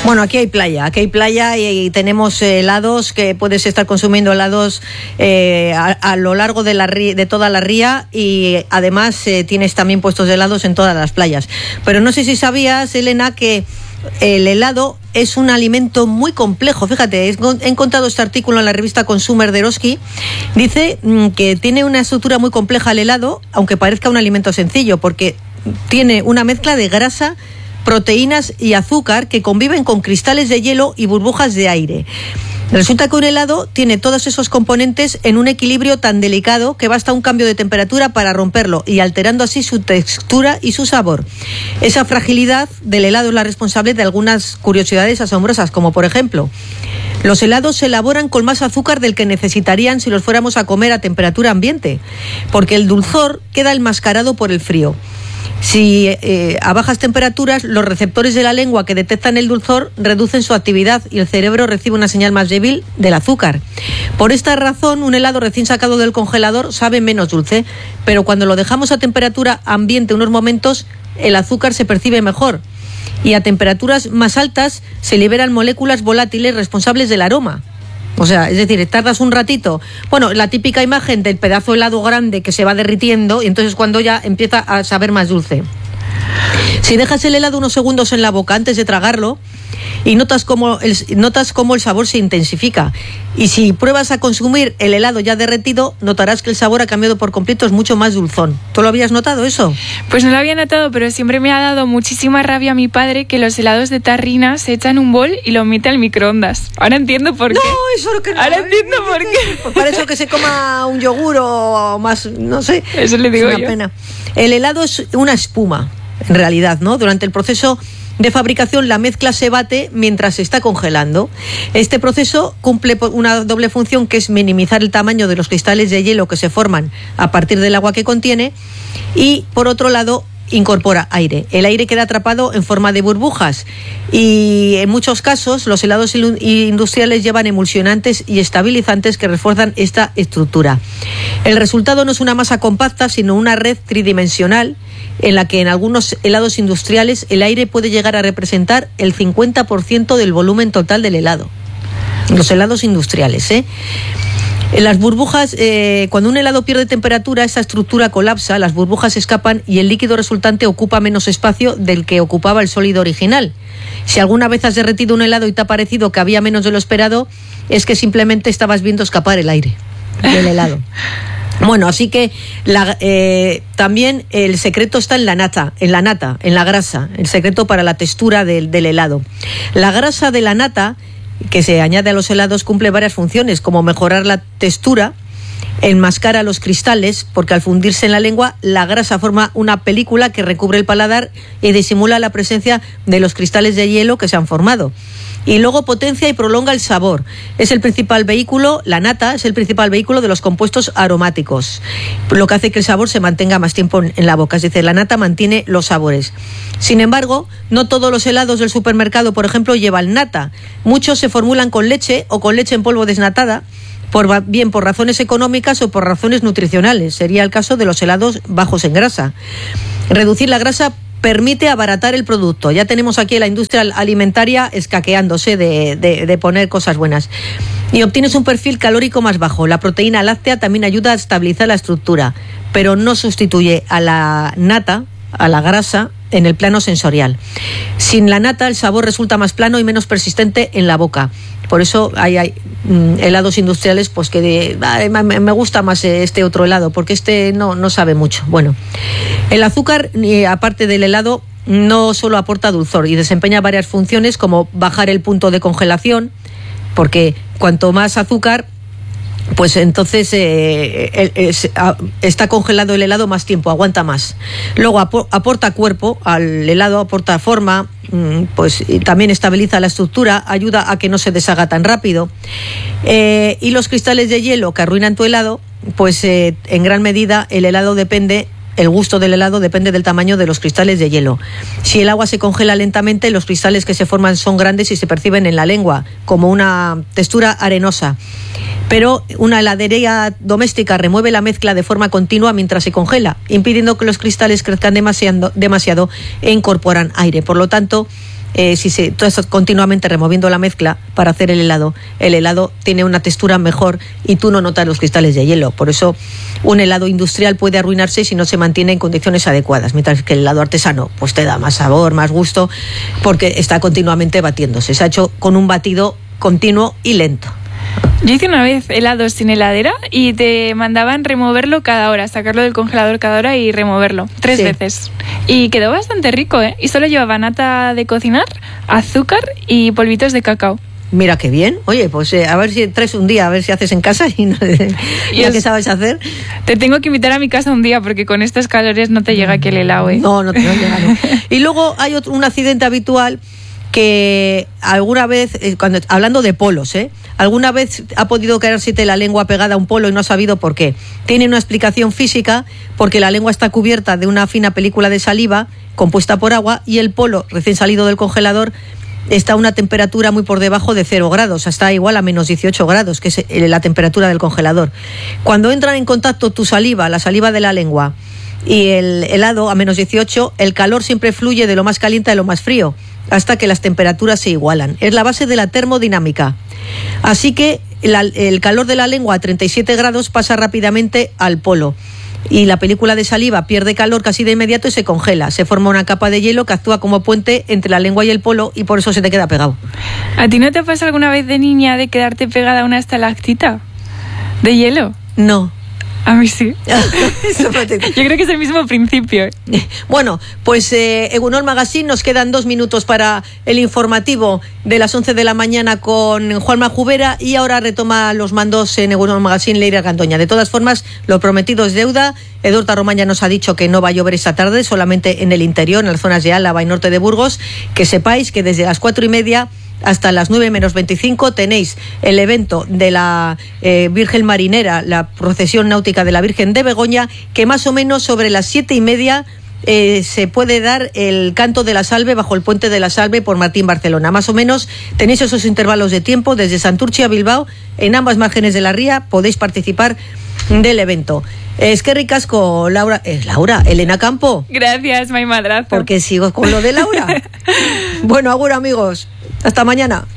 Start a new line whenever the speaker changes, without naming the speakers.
Bueno, aquí hay playa y tenemos helados, que puedes estar consumiendo helados a lo largo de toda la ría, y además tienes también puestos de helados en todas las playas. Pero no sé si sabías, Elena, que el helado es un alimento muy complejo. Fíjate, he encontrado este artículo en la revista Consumer de Eroski. Dice que tiene una estructura muy compleja el helado, aunque parezca un alimento sencillo, porque tiene una mezcla de grasa, proteínas y azúcar que conviven con cristales de hielo y burbujas de aire. Resulta que un helado tiene todos esos componentes en un equilibrio tan delicado que basta un cambio de temperatura para romperlo, y alterando así su textura y su sabor. Esa fragilidad del helado es la responsable de algunas curiosidades asombrosas, como por ejemplo, los helados se elaboran con más azúcar del que necesitarían si los fuéramos a comer a temperatura ambiente, porque el dulzor queda enmascarado por el frío. Si a bajas temperaturas, los receptores de la lengua que detectan el dulzor reducen su actividad y el cerebro recibe una señal más débil del azúcar. Por esta razón, un helado recién sacado del congelador sabe menos dulce, pero cuando lo dejamos a temperatura ambiente unos momentos, el azúcar se percibe mejor. Y a temperaturas más altas se liberan moléculas volátiles responsables del aroma. O sea, es decir, tardas un ratito. Bueno, la típica imagen del pedazo de helado grande que se va derritiendo, y entonces cuando ya empieza a saber más dulce. Si dejas el helado unos segundos en la boca antes de tragarlo, y notas cómo el sabor se intensifica. Y si pruebas a consumir el helado ya derretido, notarás que el sabor ha cambiado por completo, es mucho más dulzón. ¿Tú lo habías notado eso?
Pues no lo había notado, pero siempre me ha dado muchísima rabia a mi padre que los helados de tarrina se echan un bol y lo mete al microondas. Ahora entiendo por qué.
No, eso es lo que no.
Ahora entiendo por qué.
Pues para eso que se coma un yogur o más, no sé.
Eso le digo
yo. Es una pena. El helado es una espuma, en realidad, ¿no? Durante el proceso de fabricación, la mezcla se bate mientras se está congelando. Este proceso cumple una doble función, que es minimizar el tamaño de los cristales de hielo que se forman a partir del agua que contiene, y por otro lado incorpora aire. El aire queda atrapado en forma de burbujas, y en muchos casos los helados industriales llevan emulsionantes y estabilizantes que refuerzan esta estructura. El resultado no es una masa compacta, sino una red tridimensional en la que en algunos helados industriales el aire puede llegar a representar el 50% del volumen total del helado. Los helados industriales, Las burbujas, cuando un helado pierde temperatura, esa estructura colapsa, las burbujas escapan y el líquido resultante ocupa menos espacio del que ocupaba el sólido original. Si alguna vez has derretido un helado y te ha parecido que había menos de lo esperado, es que simplemente estabas viendo escapar el aire del helado. Bueno, así que también el secreto está en la nata, en la grasa, el secreto para la textura del helado. La grasa de la nata que se añade a los helados cumple varias funciones, como mejorar la textura, enmascara los cristales, porque al fundirse en la lengua, la grasa forma una película que recubre el paladar y disimula la presencia de los cristales de hielo que se han formado. Y luego potencia y prolonga el sabor. Es el principal vehículo, la nata es el principal vehículo de los compuestos aromáticos, lo que hace que el sabor se mantenga más tiempo en la boca. Es decir, la nata mantiene los sabores. Sin embargo, no todos los helados del supermercado, por ejemplo, llevan nata. Muchos se formulan con leche o con leche en polvo desnatada, bien por razones económicas o por razones nutricionales. Sería el caso de los helados bajos en grasa. Reducir la grasa permite abaratar el producto. Ya tenemos aquí a la industria alimentaria escaqueándose de poner cosas buenas. Y obtienes un perfil calórico más bajo. La proteína láctea también ayuda a estabilizar la estructura, pero no sustituye a la nata, a la grasa, en el plano sensorial. Sin la nata, el sabor resulta más plano y menos persistente en la boca. Por eso hay helados industriales pues que me gusta más este otro helado, porque este no sabe mucho. Bueno, el azúcar, aparte del helado, no solo aporta dulzor y desempeña varias funciones, como bajar el punto de congelación, porque cuanto más azúcar, pues entonces está congelado el helado más tiempo, aguanta más. Luego aporta cuerpo al helado, aporta forma, pues y también estabiliza la estructura, ayuda a que no se deshaga tan rápido. Y los cristales de hielo que arruinan tu helado, pues en gran medida el gusto del helado depende del tamaño de los cristales de hielo. Si el agua se congela lentamente, los cristales que se forman son grandes y se perciben en la lengua como una textura arenosa. Pero una heladería doméstica remueve la mezcla de forma continua mientras se congela, impidiendo que los cristales crezcan demasiado e incorporan aire. Por lo tanto, tú estás continuamente removiendo la mezcla para hacer el helado tiene una textura mejor y tú no notas los cristales de hielo. Por eso un helado industrial puede arruinarse si no se mantiene en condiciones adecuadas, mientras que el helado artesano pues te da más sabor, más gusto, porque está continuamente batiéndose. Se ha hecho con un batido continuo y lento.
Yo hice una vez helados sin heladera y te mandaban removerlo cada hora, sacarlo del congelador cada hora y removerlo 3 veces. Y quedó bastante rico, ¿eh? Y solo llevaba nata de cocinar, azúcar y polvitos de cacao.
Mira qué bien. Oye, pues a ver si traes un día, a ver si haces en casa y no, ya que sabes hacer.
Te tengo que invitar a mi casa un día porque con estos calores no te llega aquí el helado, ¿eh?
No te llega. No. Y luego hay un accidente habitual que alguna vez, hablando de polos, alguna vez ha podido quedársete la lengua pegada a un polo y no ha sabido por qué. Tiene una explicación física, porque la lengua está cubierta de una fina película de saliva compuesta por agua y el polo, recién salido del congelador, está a una temperatura muy por debajo de 0 grados, hasta igual a menos 18 grados, que es la temperatura del congelador. Cuando entran en contacto tu saliva, la saliva de la lengua, y el helado a menos 18, el calor siempre fluye de lo más caliente a lo más frío, hasta que las temperaturas se igualan. Es la base de la termodinámica. Así que el calor de la lengua a 37 grados pasa rápidamente al polo. Y la película de saliva pierde calor casi de inmediato y se congela. Se forma una capa de hielo que actúa como puente entre la lengua y el polo y por eso se te queda pegado.
¿A ti no te pasa alguna vez de niña de quedarte pegada a una estalactita de hielo?
No.
A mí sí. Yo creo que es el mismo principio.
Bueno, pues Egunon Magazine, nos quedan 2 minutos para el informativo de las 11 de la mañana con Juanma Jubera y ahora retoma los mandos en Egunon Magazine Leire Gandoña. De todas formas, lo prometido es deuda. Eduardo Román ya nos ha dicho que no va a llover esta tarde, solamente en el interior, en las zonas de Álava y norte de Burgos. Que sepáis que desde las 4:30 hasta las 9 menos 25 tenéis el evento de la Virgen Marinera, la procesión náutica de la Virgen de Begoña, que más o menos sobre las 7:30 se puede dar el canto de la Salve bajo el puente de la Salve por Martín Barcelona. Más o menos tenéis esos intervalos de tiempo desde Santurtzi a Bilbao, en ambas márgenes de la ría podéis participar del evento. Es que ricasco, Laura, Elena Campo.
Gracias, my madrazo.
Porque sigo con lo de Laura. Bueno, agur amigos, hasta mañana.